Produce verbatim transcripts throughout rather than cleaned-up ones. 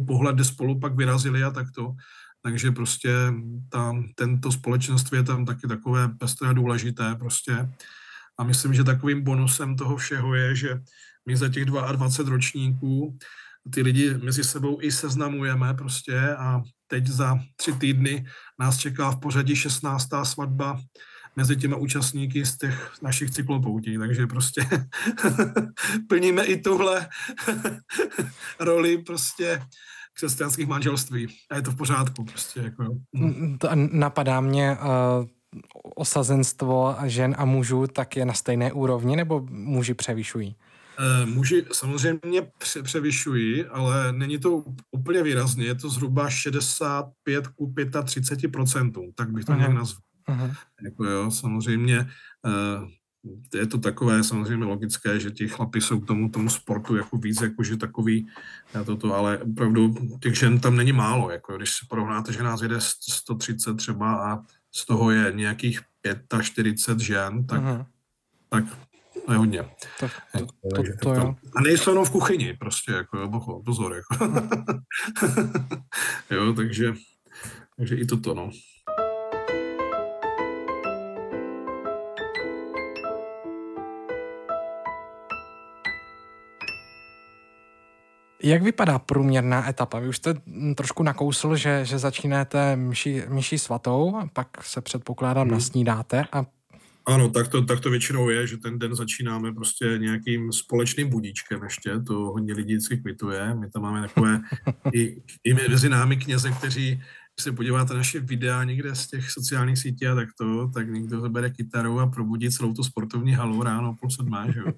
pohled, kde spolu pak vyrazili a takto. Takže prostě tam, tento společenství je tam taky takové pestré a důležité prostě. A myslím, že takovým bonusem toho všeho je, že my za těch dvacet dva ročníků ty lidi mezi sebou i seznamujeme prostě a teď za tři týdny nás čeká v pořadí šestnáctá svatba mezi těma účastníky z těch našich cyklopoutí, takže prostě plníme i tuhle roli prostě křesťanských manželství a je to v pořádku prostě. Jako. To napadá mě uh, osazenstvo žen a mužů, tak je na stejné úrovni, nebo muži převyšují? Muži samozřejmě převyšují, ale není to úplně výrazně, je to zhruba šedesát pět ku třicet pět procent, tak bych to uh-huh. nějak nazval. Uh-huh. Jako jo, samozřejmě je to takové samozřejmě logické, že ti chlapi jsou k tomu, tomu sportu jako víc, jakože takový, toto, ale opravdu těch žen tam není málo, jako když se porovnáte, že nás jede sto třicet třeba a z toho je nějakých čtyřicet pět žen, tak, uh-huh. tak to je hodně. Tak to, to, to, to jo. A nejsou jenom v kuchyni, prostě, jako, jo, pozor, jako. Jo, takže, takže i toto, no. Jak vypadá průměrná etapa? Vy už jste trošku nakousl, že, že začínáte mši, mši svatou, a pak se předpokládám hmm. nasnídáte a ano, tak to, tak to většinou je, že ten den začínáme prostě nějakým společným budíčkem ještě, to hodně lidí vždycky kvituje. My tam máme takové i, i mezi námi kněze, kteří, když se podíváte na naše videa někde z těch sociálních sítí a takto, tak někdo zabere kytaru a probudí celou tu sportovní halu ráno půl sedmé, že jo,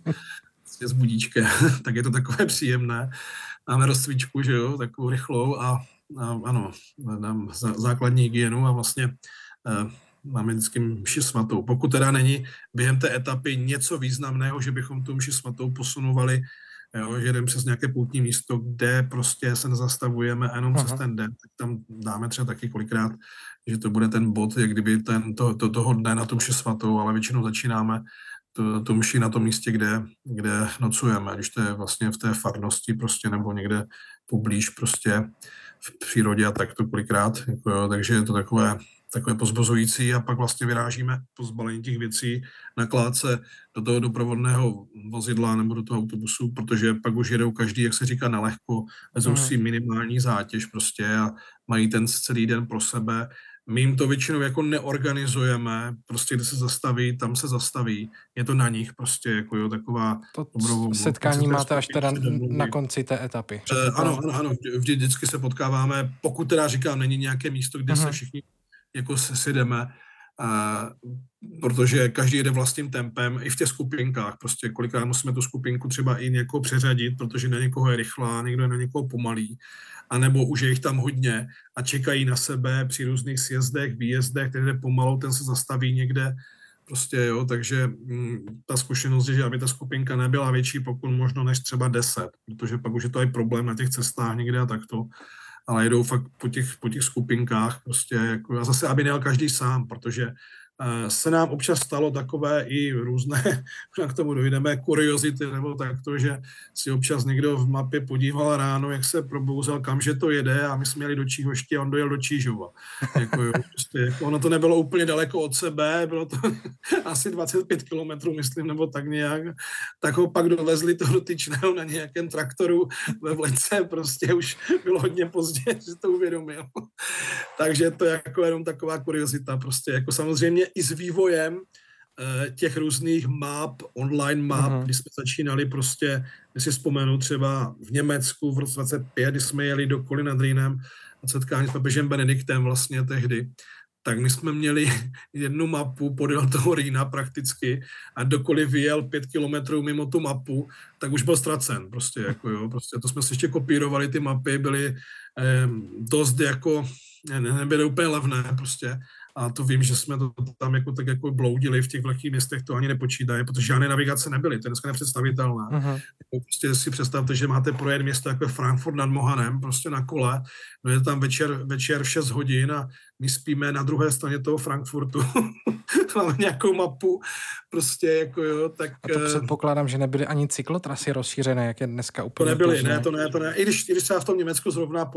s budíčkem, tak je to takové příjemné. Máme rozcvičku, že jo, takovou rychlou a, a ano, dám základní hygienu a vlastně eh, máme vždycky mši svatou. Pokud teda není během té etapy něco významného, že bychom tu mši svatou posunovali, jo, že jdeme přes nějaké poutní místo, kde prostě se nezastavujeme jenom Aha. přes ten den, tak tam dáme třeba taky kolikrát, že to bude ten bod, jak kdyby ten, to, to, toho dne na tu mši svatou, ale většinou začínáme tu, tu mši na tom místě, kde, kde nocujeme, když to je vlastně v té farnosti prostě, nebo někde poblíž prostě v přírodě a tak to kolikrát, jako jo, takže je to takové takové pozbuzující a pak vlastně vyrážíme po zbalení těch věcí na kládce do toho doprovodného vozidla nebo do toho autobusu, protože pak už jedou každý, jak se říká, na lehko, vezou si minimální zátěž prostě a mají ten celý den pro sebe. My jim to většinou jako neorganizujeme, prostě kde se zastaví, tam se zastaví, je to na nich prostě, jako jo, taková to dobrovou, setkání máte až teda na konci té etapy. Uh, ano, ano, ano, vždy, vždycky se potkáváme, pokud teda říkám, není nějaké místo, kde uh-huh. se všichni jako si jdeme, uh, protože každý jede vlastním tempem, i v těch skupinkách, prostě kolikrát musíme tu skupinku třeba i někoho přeřadit, protože na někoho je rychlá, někdo je na někoho pomalý, anebo už je jich tam hodně a čekají na sebe při různých sjezdech, výjezdech, ten jde pomalu, ten se zastaví někde, prostě jo, takže m, ta zkušenost je, že aby ta skupinka nebyla větší, pokud možno než třeba deset, protože pak už je to i problém na těch cestách někde a takto. Ale jedou fakt po těch, po těch skupinkách prostě jako, a zase, aby nejel každý sám, protože uh, se nám občas stalo takové i různé, k tomu dojdeme, kuriozity, nebo takto, že si občas někdo v mapě podíval ráno, jak se probouzel, kamže to jede a my jsme jeli do Číhoště a on dojel do Čížova. Jako, jo, prostě, jako, ono to nebylo úplně daleko od sebe, bylo to asi dvacet pět kilometrů, myslím, nebo tak nějak, tak ho pak dovezli toho dotyčného na nějakém traktoru ve vlece, prostě už bylo hodně pozdě, že to uvědomil. Takže to je jako jenom taková kuriozita, prostě jako samozřejmě i s vývojem eh, těch různých map, online map, uh-huh. kdy jsme začínali prostě, když si vzpomenu třeba v Německu v roce dvacet pět, kdy jsme jeli do Kolína nad Rýnem a setkání s papežem Benediktem vlastně tehdy, tak my jsme měli jednu mapu podél toho Rýna prakticky a dokoliv vyjel pět kilometrů mimo tu mapu, tak už byl ztracen prostě, jako jo, prostě to jsme si ještě kopírovali, ty mapy byly eh, dost jako, ne, nebyly úplně levné prostě a to vím, že jsme to tam jako tak jako bloudili v těch velkých městech, to ani nepočítají, protože žádné navigace nebyly, to je dneska nepředstavitelné. Uh-huh. Prostě si představte, že máte projet město jako Frankfurt nad Mohanem, prostě na kole, no je tam večer, večer v šest hodin a my spíme na druhé straně toho Frankfurtu, máme nějakou mapu, prostě jako jo, tak... A to předpokládám, že nebyly ani cyklotrasy rozšířené, jak je dneska úplně... To nebyly, ne, to ne, to ne, i když, i když třeba v tom Německu zrovna